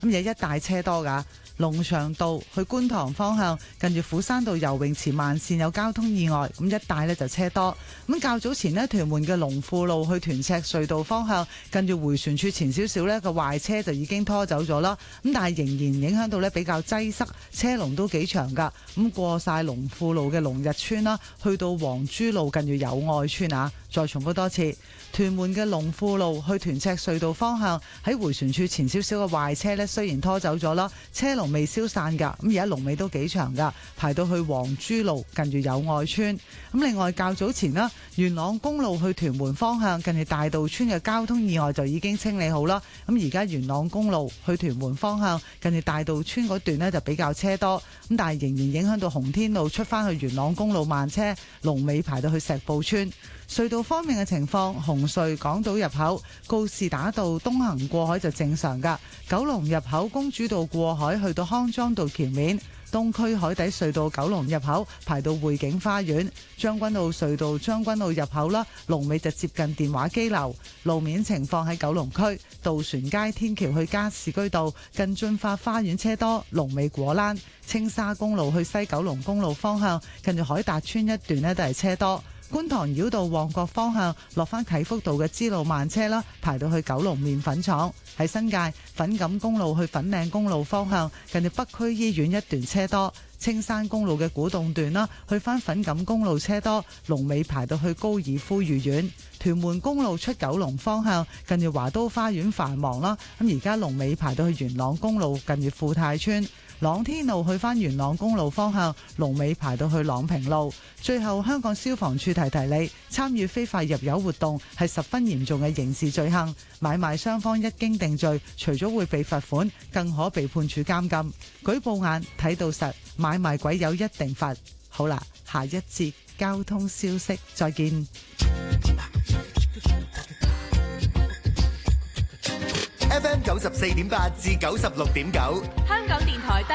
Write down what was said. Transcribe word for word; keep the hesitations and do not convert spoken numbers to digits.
咁而家一帶車多㗎。龍翔道去觀塘方向，近住虎山道游泳池慢線有交通意外，咁一帶呢就車多。咁較早前呢，屯門嘅龍富路去屯赤隧道方向，近住迴旋處前少少呢個壞車就已經拖走咗啦。咁但係仍然影響到呢比較擠塞，車龍都幾長㗎。咁過晒龍富路嘅龍日村啦，去到黃珠路近住友愛村啊。再重複多次，屯門嘅龍富路去屯赤隧道方向，喺迴旋處前少少嘅壞車呢，雖然拖走咗啦，車龍未消散㗎。咁而家龍尾都幾長㗎，排到去黃珠路近住友愛村。咁另外較早前啦，元朗公路去屯門方向，近住大道村嘅交通意外就已經清理好啦。咁而家元朗公路去屯門方向，近住大道村嗰段呢就比較車多。咁但係仍然影響到洪天路出返去元朗公路慢車，龍尾排到去石埔村。隧道方面嘅情況，紅隧港島入口告士打道東行過海就正常㗎，九龍入口公主道過海去到康莊道橋面，東區海底隧道九龍入口排到匯景花園，將軍澳隧道將軍澳入口啦，龍尾就接近電話機樓。路面情況喺九龍區渡船街天橋去加士居道近駿發花園車多，龍尾果欄。青沙公路去西九龍公路方向，近住海達村一段呢都係車多。觀塘繞道旺角方向落返啟福道嘅支路慢車啦，排到去九龍麵粉廠。喺新界粉錦公路去粉嶺公路方向，近住北區醫院一段車多。青山公路嘅古洞段啦，去返粉錦公路車多，龍尾排到去高爾夫御苑。屯門公路出九龍方向，近住華都花園繁忙啦。咁而家龍尾排到去元朗公路近住富泰村。朗天路去返元朗公路方向，龍尾排到去朗平路。最後，香港消防處提提你，參與非法入油活動係十分嚴重嘅刑事罪行，買賣雙方一經定罪，除咗會被罰款，更可被判處監禁。舉報眼睇到實，買賣鬼友一定罰。好啦，下一節交通消息，再見。 F M 九十四點八至九十六點九， 香港電台。